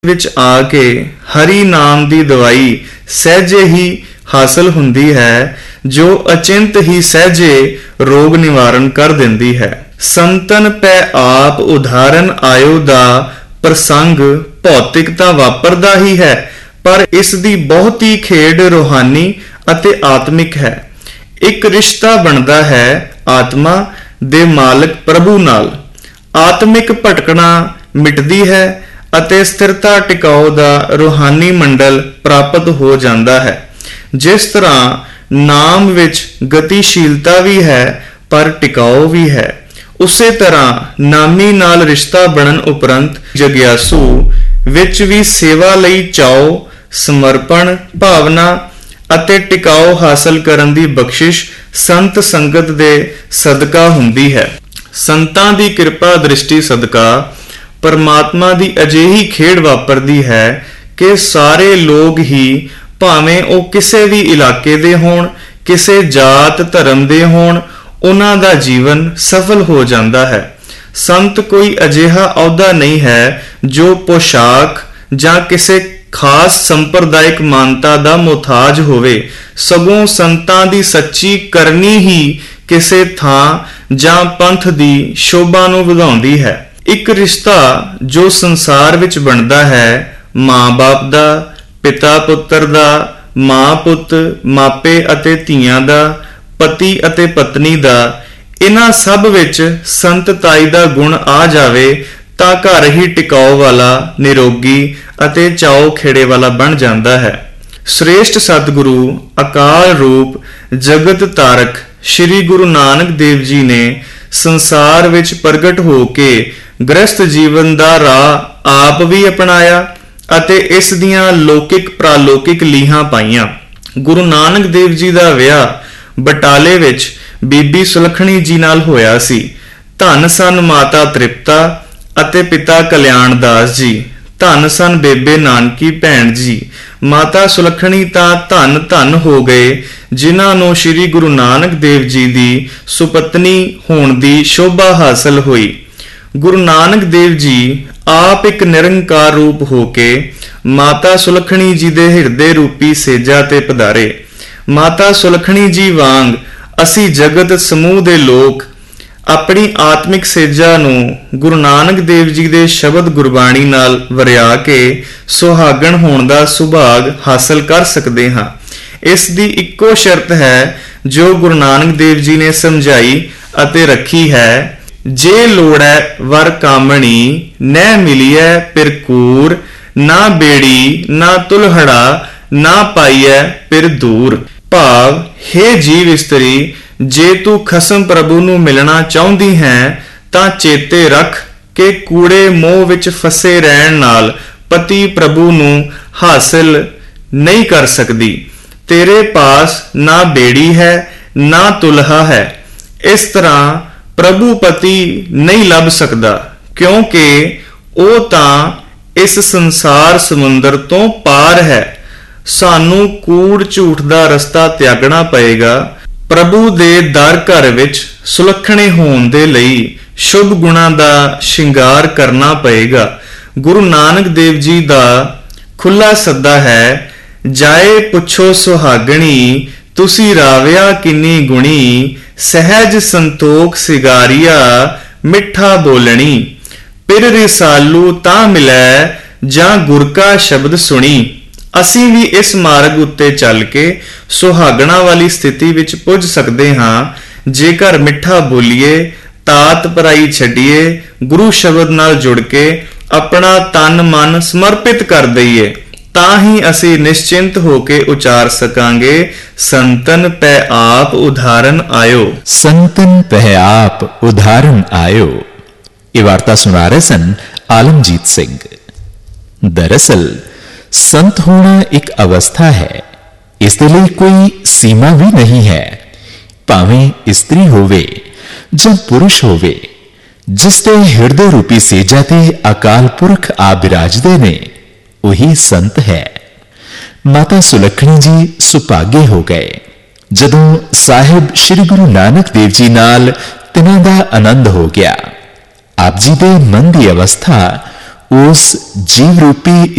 ਵਿੱਚ ਆ ਕੇ ਹਰੀ ਨਾਮ ਦੀ ਦਵਾਈ ਸਹਿਜੇ ਹੀ ਹਾਸਲ ਹੁੰਦੀ ਹੈ, ਜੋ ਅਚਿੰਤ ਹੀ ਸਹਿਜੇ ਰੋਗ ਨਿਵਾਰਨ ਕਰ ਦਿੰਦੀ ਹੈ। ਸੰਤਨ ਪੈ ਆਪ ਉਦਾਹਰਨ ਆਇਓ ਦਾ ਪ੍ਰਸੰਗ ਭੌਤਿਕ ਤਾਂ ਵਾਪਰਦਾ ਹੀ ਹੈ, ਪਰ ਇਸ ਦੀ ਬਹੁਤੀ ਖੇਡ ਰੂਹਾਨੀ ਅਤੇ ਆਤਮਿਕ ਹੈ। ਇੱਕ ਰਿਸ਼ਤਾ ਬਣਦਾ ਹੈ ਆਤਮਾ ਦੇ ਮਾਲਕ ਪ੍ਰਭੂ ਨਾਲ। ਆਤਮਿਕ ਭਟਕਣਾ ਮਿਟਦੀ ਹੈ ਅਤੇ ਸਥਿਰਤਾ ਟਿਕਾਓ ਦਾ ਰੂਹਾਨੀ ਮੰਡਲ ਪ੍ਰਾਪਤ ਹੋ ਜਾਂਦਾ ਹੈ। ਜਿਸ ਤਰ੍ਹਾਂ ਨਾਮ ਵਿੱਚ ਗਤੀਸ਼ੀਲਤਾ ਵੀ ਹੈ ਪਰ ਟਿਕਾਓ ਵੀ ਹੈ, ਉਸੇ ਤਰ੍ਹਾਂ ਨਾਮੀ ਨਾਲ ਰਿਸ਼ਤਾ ਬਣਨ ਉਪਰੰਤ ਜਗਿਆਸੂ ਵਿੱਚ ਵੀ ਸੇਵਾ ਲਈ ਚਾਓ, ਸਮਰਪਣ ਭਾਵਨਾ ਅਤੇ ਟਿਕਾਓ ਹਾਸਲ ਕਰਨ ਦੀ ਬਖਸ਼ਿਸ਼ ਸੰਤ ਸੰਗਤ ਦੇ ਸਦਕਾ ਹੁੰਦੀ ਹੈ। ਸੰਤਾਂ ਦੀ ਕਿਰਪਾ ਦ੍ਰਿਸ਼ਟੀ ਸਦਕਾ ਪਰਮਾਤਮਾ ਦੀ ਅਜਿਹੀ ਖੇਡ ਵਾਪਰਦੀ ਹੈ ਕਿ ਸਾਰੇ ਲੋਕ ਹੀ, ਭਾਵੇਂ ਉਹ ਕਿਸੇ ਵੀ ਇਲਾਕੇ ਦੇ ਹੋਣ, ਕਿਸੇ ਜਾਤ ਧਰਮ ਦੇ ਹੋਣ, ਉਹਨਾਂ ਦਾ ਜੀਵਨ ਸਫਲ ਹੋ ਜਾਂਦਾ ਹੈ। ਸੰਤ ਕੋਈ ਅਜਿਹਾ ਅਹੁਦਾ ਨਹੀਂ ਹੈ ਜੋ ਪੋਸ਼ਾਕ ਜਾਂ ਕਿਸੇ ਖਾਸ ਸੰਪਰਦਾਇਕ ਮਾਨਤਾ ਦਾ ਮੁਹਤਾਜ ਹੋਵੇ, ਸਗੋਂ ਸੰਤਾਂ ਦੀ ਸੱਚੀ ਕਰਨੀ ਹੀ ਕਿਸੇ ਥਾਂ ਜਾਂ ਪੰਥ ਦੀ ਸ਼ੋਭਾ ਨੂੰ ਵਧਾਉਂਦੀ ਹੈ। ਇੱਕ ਰਿਸ਼ਤਾ ਜੋ ਸੰਸਾਰ ਵਿੱਚ ਬਣਦਾ ਹੈ, ਮਾਂ-ਬਾਪ ਦਾ, ਪਿਤਾ ਪੁੱਤਰ ਦਾ, ਮਾਂ ਪੁੱਤ, ਮਾਪੇ ਅਤੇ ਧੀਆਂ ਦਾ, ਪਤੀ ਅਤੇ ਪਤਨੀ ਦਾ, ਇਹਨਾਂ ਸਭ ਵਿੱਚ ਸੰਤਤਾਈ ਦਾ ਗੁਣ ਆ ਜਾਵੇ ਤਾਂ ਘਰ ਹੀ ਟਿਕਾਓ ਵਾਲਾ, ਨਿਰੋਗੀ ਅਤੇ ਚਾਓ ਖੇੜੇ ਵਾਲਾ ਬਣ ਜਾਂਦਾ ਹੈ। ਸ੍ਰੇਸ਼ਟ ਸਤਿਗੁਰੂ ਅਕਾਲ ਰੂਪ ਜਗਤ ਤਾਰਕ ਸ਼੍ਰੀ ਗੁਰੂ ਨਾਨਕ ਦੇਵ ਜੀ ਨੇ ਸੰਸਾਰ ਵਿੱਚ ਪ੍ਰਗਟ ਹੋ ਕੇ ਗ੍ਰਸਤ ਜੀਵਨ ਦਾ ਰਾਹ ਆਪ ਵੀ ਅਪਣਾਇਆ ਅਤੇ ਇਸ ਦੀਆਂ ਲੌਕਿਕ ਪ੍ਰਾਲੌਕਿਕ ਲੀਹਾਂ ਪਾਈਆਂ। ਗੁਰੂ ਨਾਨਕ ਦੇਵ ਜੀ ਦਾ ਵਿਆਹ ਬਟਾਲੇ ਵਿੱਚ ਬੀਬੀ ਸੁਲੱਖਣੀ ਜੀ ਨਾਲ ਹੋਇਆ ਸੀ। ਧੰਨ ਸਨ ਮਾਤਾ ਤ੍ਰਿਪਤਾ ਅਤੇ ਪਿਤਾ ਕਲਿਆਣ ਦਾਸ ਜੀ। ਧੰਨ ਸਨ ਬੇਬੇ ਨਾਨਕੀ ਭੈਣ ਜੀ। ਮਾਤਾ ਸੁਲੱਖਣੀ ਤਾਂ ਧੰਨ ਧੰਨ ਹੋ ਗਏ, ਜਿਨ੍ਹਾਂ ਨੂੰ ਸ੍ਰੀ ਗੁਰੂ ਨਾਨਕ ਦੇਵ ਜੀ ਦੀ ਸੁਪਤਨੀ ਹੋਣ ਦੀ ਸ਼ੋਭਾ ਹਾਸਲ ਹੋਈ। ਗੁਰੂ ਨਾਨਕ ਦੇਵ ਜੀ ਆਪ ਇੱਕ ਨਿਰੰਕਾਰ ਰੂਪ ਹੋ ਕੇ ਮਾਤਾ ਸੁਲੱਖਣੀ ਜੀ ਦੇ ਹਿਰਦੇ ਰੂਪੀ ਸੇਜਾ ਤੇ ਪਧਾਰੇ। ਮਾਤਾ ਸੁਲੱਖਣੀ ਜੀ ਵਾਂਗ ਅਸੀਂ ਜਗਤ ਸਮੂਹ ਦੇ ਲੋਕ ਆਪਣੀ ਆਤਮਿਕ ਸੇਜਾ ਨੂੰ ਗੁਰੂ ਨਾਨਕ ਦੇਵ ਜੀ ਦੇ ਸ਼ਬਦ ਗੁਰਬਾਣੀ ਨਾਲ ਵਰਿਆ ਕੇ ਸੁਹਾਗਣ ਹੋਣ ਦਾ ਸੁਭਾਗ ਹਾਸਲ ਕਰ ਸਕਦੇ ਹਾਂ। ਇਸ ਦੀ ਇੱਕੋ ਸ਼ਰਤ ਹੈ ਜੋ ਗੁਰੂ ਨਾਨਕ ਦੇਵ ਜੀ ਨੇ ਸਮਝਾਈ ਅਤੇ ਰੱਖੀ ਹੈ, ਜੇ ਲੋੜੈ ਵਰ ਕਾਮਣੀ ਨਹਿ ਮਿਲੀਐ ਪਿਰ ਕੂਰ, ਨਾ ਬੇੜੀ ਨਾ ਤੁਲਹੜਾ ਨਾ ਪਾਈਐ ਪਿਰ ਦੂਰ। ਭਾਵ, ਹੇ ਜੀਵ ਇਸਤਰੀ, ਜੇ ਤੂੰ ਖਸਮ ਪ੍ਰਭੂ ਨੂੰ ਮਿਲਣਾ ਚਾਹੁੰਦੀ ਹੈ ਤਾਂ ਚੇਤੇ ਰੱਖ ਕਿ ਕੂੜੇ ਮੋਹ ਵਿੱਚ ਫਸੇ ਰਹਿਣ ਨਾਲ ਪਤੀ ਪ੍ਰਭੂ ਨੂੰ ਹਾਸਿਲ ਨਹੀਂ ਕਰ ਸਕਦੀ। ਤੇਰੇ ਪਾਸ ਨਾ ਬੇੜੀ ਹੈ ਨਾ ਤੁਲਹਾ ਹੈ। ਇਸ ਤਰ੍ਹਾਂ ਪ੍ਰਭੂ ਪਤੀ ਨਹੀਂ ਲੱਭ ਸਕਦਾ, ਕਿਉਂਕਿ ਉਹ ਤਾਂ ਇਸ ਸੰਸਾਰ ਸਮੁੰਦਰ ਤੋਂ ਪਾਰ ਹੈ। ਸਾਨੂੰ ਕੂੜ ਝੂਠ ਦਾ ਰਸਤਾ ਤਿਆਗਣਾ ਪਏਗਾ। ਪ੍ਰਭੂ ਦੇ ਦਰ ਘਰ ਵਿੱਚ ਸੁਲੱਖਣੇ ਹੋਣ ਦੇ ਲਈ ਸ਼ੁਭ ਗੁਣਾਂ ਦਾ ਸ਼ਿੰਗਾਰ ਕਰਨਾ ਪਏਗਾ। ਗੁਰੂ ਨਾਨਕ ਦੇਵ ਜੀ ਦਾ ਖੁੱਲਾ ਸੱਦਾ ਹੈ, ਜਾਏ ਪੁੱਛੋ ਸੁਹਾਗਣੀ, ਤੁਸੀਂ ਰਾਵਿਆ ਕਿੰਨੀ ਗੁਣੀ, ਸਹਿਜ ਸੰਤੋਖ ਸਿਗਾਰੀਆ ਮਿੱਠਾ ਬੋਲਣੀ, ਪਿਰ ਰਿਸਾਲੂ ਤਾਂ ਮਿਲੈ ਜਾਂ ਗੁਰ ਕਾ ਸ਼ਬਦ ਸੁਣੀ। ਅਸੀਂ ਵੀ ਇਸ ਮਾਰਗ ਉੱਤੇ ਚੱਲ ਕੇ ਸੁਹਾਗਣਾ ਵਾਲੀ ਸਥਿਤੀ ਵਿੱਚ ਪੁੱਜ ਸਕਦੇ ਹਾਂ, ਜੇਕਰ ਮਿੱਠਾ ਬੋਲੀਏ, ਤਾਤ ਪਰਾਈ ਛੱਡੀਏ, ਗੁਰੂ ਸ਼ਬਦ ਨਾਲ ਜੁੜ ਕੇ ਆਪਣਾ ਤਨ ਮਨ ਸਮਰਪਿਤ ਕਰ ਦਈਏ, ਤਾਂ ਹੀ ਅਸੀਂ ਨਿਸ਼ਚਿੰਤ ਹੋ ਕੇ ਉਚਾਰ ਸਕਾਂਗੇ, ਸੰਤਨ ਪੈ ਆਪ ਉਦਾਹਰਨ ਆਇਓ। ਸੰਤਨ ਪੈ ਆਪ ਉਦਾਹਰਨ ਆਇਓ। ਇਹ ਵਾਰਤਾ ਸੁਣਾ ਰਹੇ ਸਨ ਆਲਮਜੀਤ ਸਿੰਘ। ਦਰਅਸਲ ਸੰਤ ਹੋਣਾ ਇੱਕ ਅਵਸਥਾ ਹੈ, ਇਸ ਦੇ ਲਈ ਕੋਈ ਸੀਮਾ ਵੀ ਨਹੀਂ ਹੈ। ਭਾਵੇਂ ਇਸਤਰੀ ਹੋਵੇ ਜਾਂ ਪੁਰਸ਼ ਹੋਵੇ, ਜਿਸ ਦੇ ਹਿਰਦੇ ਰੂਪੀ ਸੇਜਾ ਤੇ ਅਕਾਲ ਪੁਰਖ ਆ ਬਿਰਾਜਦੇ ਨੇ, ਉਹੀ ਸੰਤ ਹੈ। ਮਾਤਾ ਸੁਲੱਖਣੀ ਜੀ ਸੁਭਾਗੇ ਹੋ ਗਏ ਜਦੋਂ ਸਾਹਿਬ ਸ੍ਰੀ ਗੁਰੂ ਨਾਨਕ ਦੇਵ ਜੀ ਨਾਲ ਤਿਨਾਂ ਦਾ ਆਨੰਦ ਹੋ ਗਿਆ। ਆਪ ਜੀ ਦੇ ਮਨ ਦੀ ਅਵਸਥਾ ਉਸ ਜੀਵ ਰੂਪੀ